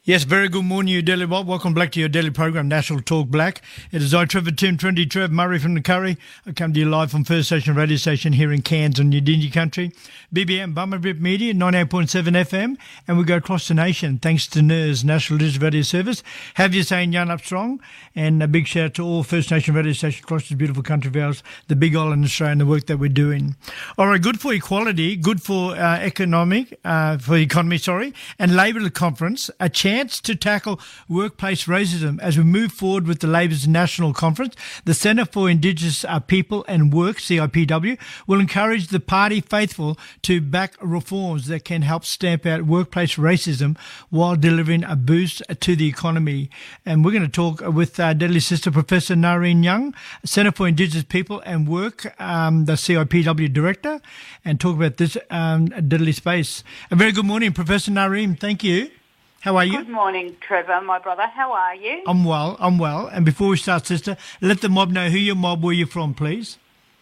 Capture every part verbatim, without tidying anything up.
Yes, very good morning, you Daily Bob. Welcome back to your daily program, National Talk Black. It is I, Trevor Tim twenty, Trev Murray from the Curry. I come to you live from First Station Radio Station here in Cairns on Yidinji Country. B B M, Bummerbip Media, ninety-eight point seven F M. And we go across the nation thanks to N I R S, National Digital Radio Service. Have you saying Yarn Up Strong. And a big shout out to all First Nation radio stations across this beautiful country of ours, the Big Island Australia, and the work that we're doing. All right, good for equality, good for uh, economic, uh, for economy, sorry, and Labour Conference, a chance to tackle workplace racism as we move forward with the Labour's National Conference. The Centre for Indigenous uh, People and Work, C I P W, will encourage the party faithful to back reforms that can help stamp out workplace racism while delivering a boost to the economy. And we're going to talk with our deadly sister, Professor Nareen Young, Centre for Indigenous People and Work, um, the C I P W Director, and talk about this um, deadly space. A very good morning, Professor Nareen. Thank you. How are you? Good morning, Trevor, my brother. How are you? I'm well, I'm well. And before we start, sister, let the mob know who your mob, where you're from, please.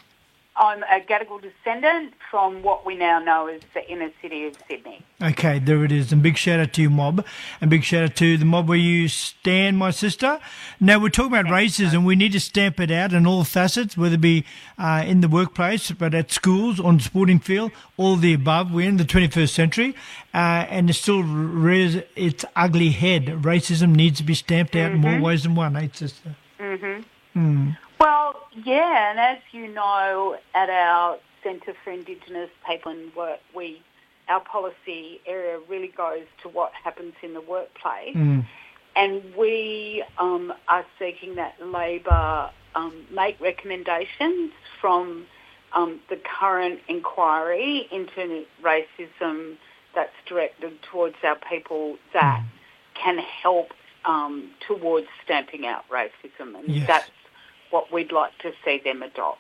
I'm a Gadigal descendant from what we now know as the inner city of Sydney. Okay, there it is. And big shout out to your mob. And big shout out to the mob where you stand, my sister. Now, we're talking about racism. We need to stamp it out in all facets, whether it be uh, in the workplace, but at schools, on the sporting field, all the above. We're in the twenty-first century, uh, and it still rears its ugly head. Racism needs to be stamped out mm-hmm. in more ways than one, eh, sister? Mm-hmm. Mm. Well, yeah, and as you know, at our Centre for Indigenous People and Work, we our policy area really goes to what happens in the workplace, mm. and we um, are seeking that Labor um, make recommendations from um, the current inquiry into racism that's directed towards our people that mm. can help um, towards stamping out racism, and yes. that's what we'd like to see them adopt.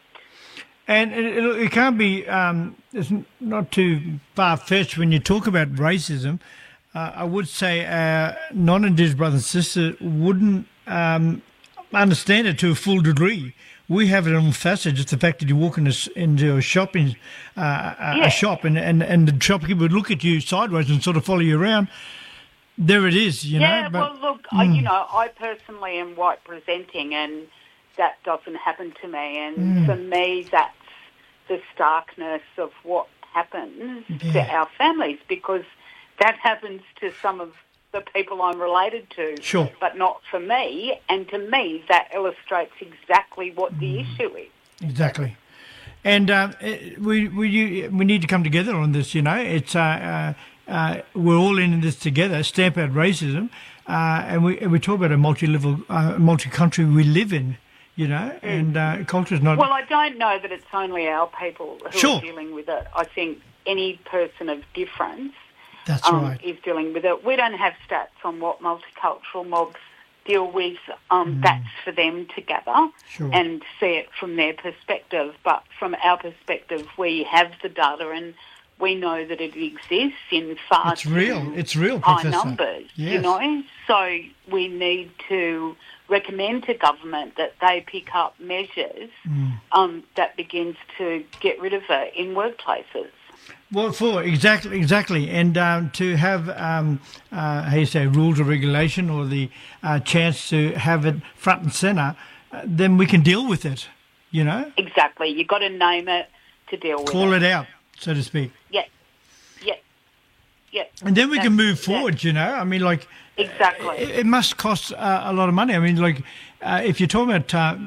And it, it, it can't be, um, it's not too far-fetched when you talk about racism. Uh, I would say uh, non-Indigenous brothers and sisters wouldn't um, understand it to a full degree. We have it on facet, just the fact that you walk in a, into a shopping uh, a, yeah. a shop and, and, and the shopkeeper would look at you sideways and sort of follow you around. There it is, you yeah, know. But, well, look, mm. I, you know, I personally am white presenting, and that doesn't happen to me. And mm. for me, that's the starkness of what happens yeah. to our families, because that happens to some of the people I'm related to, sure. but not for me. And to me, that illustrates exactly what mm. the issue is. Exactly. And uh, we we we need to come together on this, you know. It's uh, uh, uh, we're all in this together, stamp out racism, uh, and we and we talk about a multi-level, uh, multi-country we live in, you know, mm. and uh, culture is not... Well, I don't know that it's only our people who sure. are dealing with it. I think any person of difference That's um, right. is dealing with it. We don't have stats on what multicultural mobs deal with. Um, mm. That's for them to gather sure. and see it from their perspective. But from our perspective, we have the data and we know that it exists in far it's real. It's real, high Professor. numbers, yes. you know. So we need to recommend to government that they pick up measures mm. um, that begins to get rid of it in workplaces. Well, for exactly, exactly, and um, to have, um, uh, how you say, rules or regulation, or the uh, chance to have it front and centre, uh, then we can deal with it, you know. Exactly, you've got to name it to deal with it. Call it out, so to speak. Yeah, yeah, yeah. And then we That's, can move forward, yeah. you know. I mean, like, exactly. It, it must cost uh, a lot of money. I mean, like, uh, if you're talking about uh,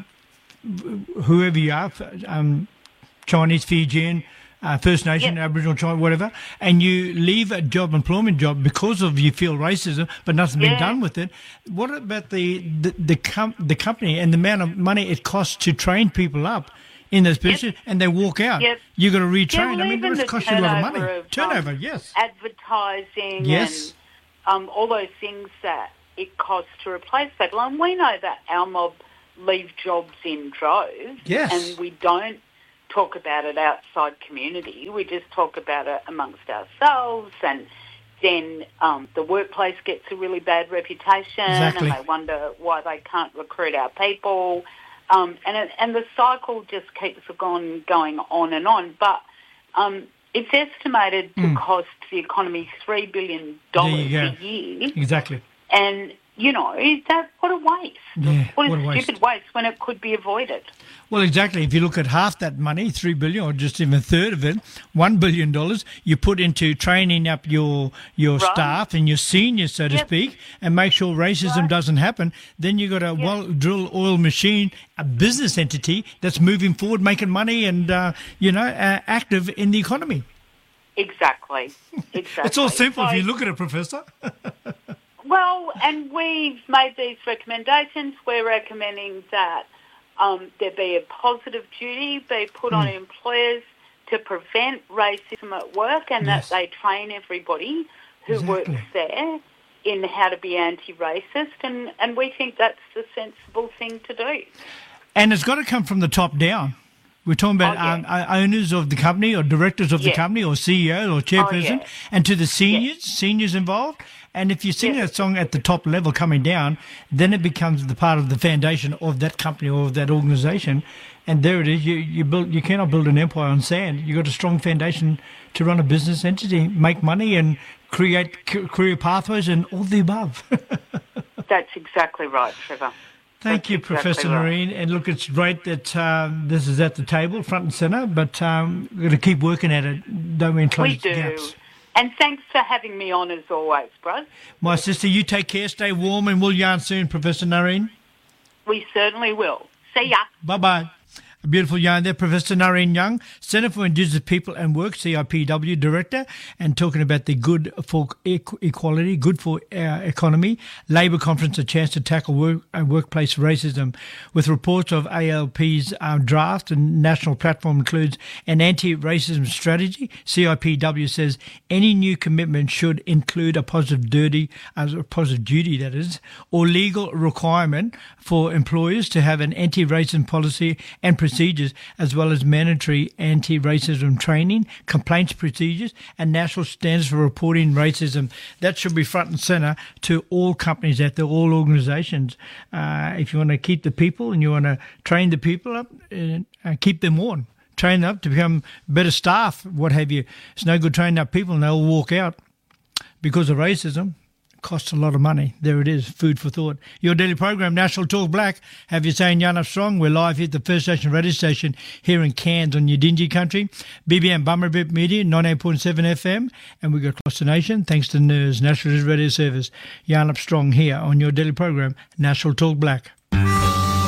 whoever you are, um, Chinese, Fijian, Uh, First Nation, yep. Aboriginal, China, whatever, and you leave a job, employment job, because of you feel racism, but nothing's yeah. been done with it. What about the the the, com- the company and the amount of money it costs to train people up in those positions, yep. and they walk out? Yep. You got to retrain. Yeah, well, I mean, it costs you a lot of money. Of, turnover, um, yes. Advertising, yes. and um, all those things that it costs to replace people. And we know that our mob leave jobs in droves, yes. and we don't talk about it outside community. We just talk about it amongst ourselves, and then um, the workplace gets a really bad reputation, exactly. and they wonder why they can't recruit our people. Um, and it, and the cycle just keeps on going on and on. But um, it's estimated to mm. cost the economy three billion dollars a year. Exactly. And, you know, that what a waste. Yeah, what a, what a waste. stupid waste when it could be avoided. Well, exactly. If you look at half that money, three billion dollars, or just even a third of it, one billion dollars, you put into training up your your Right. staff and your seniors, so to Yep. speak, and make sure racism Right. doesn't happen. Then you've got a well-drilled oil machine, a business entity that's moving forward, making money and, uh, you know, uh, active in the economy. Exactly. Exactly. It's all simple if So- you look at it, Professor. Well, and we've made these recommendations. We're recommending that um, there be a positive duty be put on employers to prevent racism at work, and Yes. that they train everybody who Exactly. works there in how to be anti-racist, and, and we think that's the sensible thing to do. And it's got to come from the top down. We're talking about Oh, yeah. um, uh, owners of the company or directors of the Yeah. company or C E O or chairperson, yeah. and to the seniors, seniors involved. And if you sing Yeah. that song at the top level coming down, then it becomes the part of the foundation of that company or of that organisation. And there it is. You you build. You cannot build an empire on sand. You've got a strong foundation to run a business entity, make money, and create c- career pathways and all the above. That's exactly right, Trevor. Thank That's you, exactly Professor right. Noreen. And look, it's great that um, this is at the table, front and centre, but um, we've got to keep working at it, don't we, and close We the do. gaps. And thanks for having me on as always, Brad. My sister, you take care, stay warm, and we'll yarn soon, Professor Noreen. We certainly will. See ya. Bye-bye. A beautiful yarn there, Professor Noreen Young, Centre for Indigenous People and Work, C I P W Director, and talking about the good for equ- equality, good for our economy, Labour Conference, a chance to tackle work, uh, workplace racism, with reports of A L P's uh, draft and national platform includes an anti-racism strategy. C I P W says any new commitment should include a positive duty, as a positive duty that is, or legal requirement for employers to have an anti-racism policy and procedures, as well as mandatory anti-racism training, complaints procedures, and national standards for reporting racism. That should be front and centre to all companies out there, all organisations. Uh, if you want to keep the people and you want to train the people up, and uh, keep them on, train them up to become better staff, what have you. It's no good training up people and they'll walk out because of racism. Costs a lot of money. There it is, food for thought. Your daily program, National Talk Black. Have you saying Yarn Up Strong? We're live here at the First Station radio station here in Cairns on Yidinji country. B B M Bummerbip Media, ninety-eight point seven F M. And we go across the nation thanks to N E R S, National Radio Service. Yarn Up Strong here on your daily program, National Talk Black.